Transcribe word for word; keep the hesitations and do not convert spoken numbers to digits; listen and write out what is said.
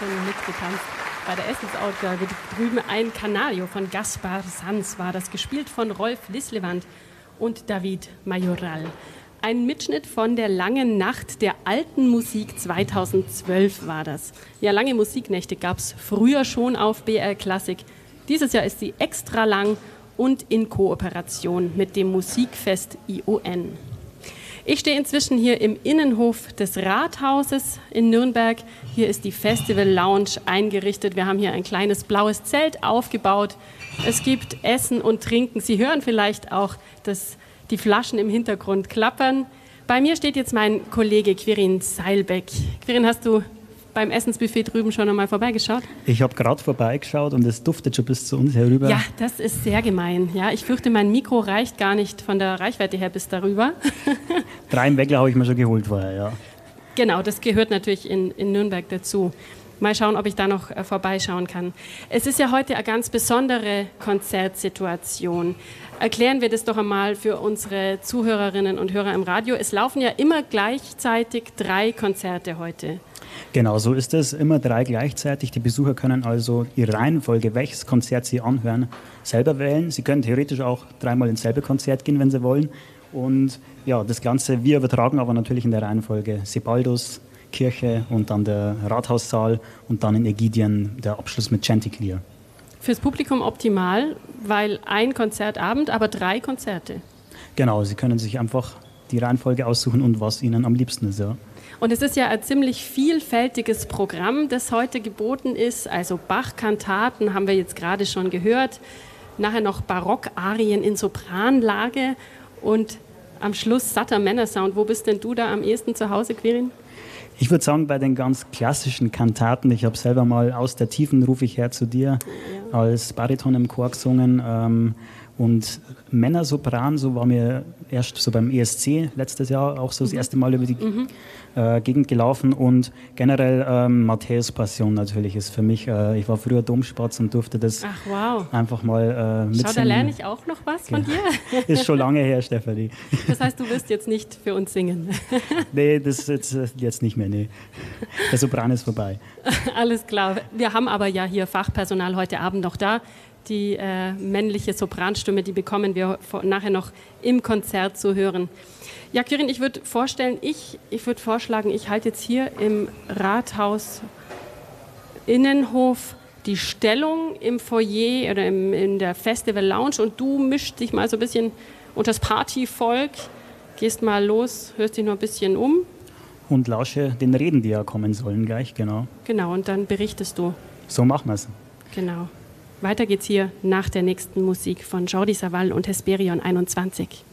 schon mitgetanzt. Bei der Essensausgabe drüben ein Canario von Gaspar Sanz war das, gespielt von Rolf Lislevand und David Majoral. Ein Mitschnitt von der langen Nacht der alten Musik zweitausendzwölf war das. Ja, lange Musiknächte gab es früher schon auf B R Klassik. Dieses Jahr ist sie extra lang und in Kooperation mit dem Musikfest I O N. Ich stehe inzwischen hier im Innenhof des Rathauses in Nürnberg. Hier ist die Festival Lounge eingerichtet. Wir haben hier ein kleines blaues Zelt aufgebaut. Es gibt Essen und Trinken. Sie hören vielleicht auch, dass die Flaschen im Hintergrund klappern. Bei mir steht jetzt mein Kollege Quirin Seilbeck. Quirin, hast du beim Essensbuffet drüben schon einmal vorbeigeschaut? Ich habe gerade vorbeigeschaut und es duftet schon bis zu uns herüber. Ja, das ist sehr gemein. Ja, ich fürchte, mein Mikro reicht gar nicht von der Reichweite her bis darüber. Drei Weckler habe ich mir schon geholt vorher, ja. Genau, das gehört natürlich in, in Nürnberg dazu. Mal schauen, ob ich da noch äh, vorbeischauen kann. Es ist ja heute eine ganz besondere Konzertsituation. Erklären wir das doch einmal für unsere Zuhörerinnen und Hörer im Radio. Es laufen ja immer gleichzeitig drei Konzerte heute. Genau, so ist es. Immer drei gleichzeitig. Die Besucher können also die Reihenfolge, welches Konzert sie anhören, selber wählen. Sie können theoretisch auch dreimal ins selbe Konzert gehen, wenn sie wollen. Und ja, das Ganze, wir übertragen aber natürlich in der Reihenfolge Sebaldus, Kirche und dann der Rathaussaal und dann in Ägidien der Abschluss mit Chanticleer. Fürs Publikum optimal, weil ein Konzertabend, aber drei Konzerte. Genau, Sie können sich einfach die Reihenfolge aussuchen und was Ihnen am liebsten ist, ja. Und es ist ja ein ziemlich vielfältiges Programm, das heute geboten ist. Also Bach-Kantaten haben wir jetzt gerade schon gehört. Nachher noch Barock-Arien in Sopranlage und am Schluss satter Männersound. Wo bist denn du da am ehesten zu Hause, Quirin? Ich würde sagen, bei den ganz klassischen Kantaten, ich habe selber mal Aus der Tiefen ruf ich her zu dir ja. als Bariton im Chor gesungen. Ähm, und Männersopran, so war mir erst so beim E S C letztes Jahr auch so das erste Mal über die mhm. äh, Gegend gelaufen. Und generell ähm, Matthäus Passion natürlich ist für mich, äh, ich war früher Domspatz und durfte das Ach, wow. einfach mal äh, mitsingen. Schau, da lerne ich auch noch was von dir. Ist schon lange her, Stefanie. Das heißt, du wirst jetzt nicht für uns singen? Nee, das ist jetzt, jetzt nicht mehr, nee. Der Sopran ist vorbei. Alles klar. Wir haben aber ja hier Fachpersonal heute Abend noch da. Die äh, männliche Sopranstimme, die bekommen wir vor, nachher noch im Konzert zu hören. Ja, Quirin, ich würde vorstellen, ich, ich würde vorschlagen, ich halte jetzt hier im Rathaus Innenhof die Stellung im Foyer oder im, in der Festival Lounge und du mischst dich mal so ein bisschen unter das Partyvolk, gehst mal los, hörst dich noch ein bisschen um. Und lausche den Reden, die ja kommen sollen gleich, genau. Genau, und dann berichtest du. So machen wir es. Genau. Weiter geht's hier nach der nächsten Musik von Jordi Savall und Hesperion einundzwanzig.